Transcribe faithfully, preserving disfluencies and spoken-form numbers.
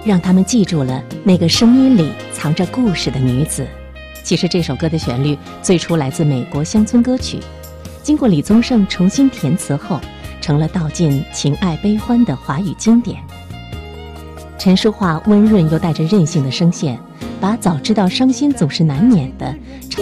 让他们记住了那个声音里藏着故事的女子。其实这首歌的旋律最初来自美国乡村歌曲，经过李宗盛重新填词后，成了道尽情爱悲欢的华语经典。陈淑桦温润又带着任性的声线，把早知道伤心总是难免的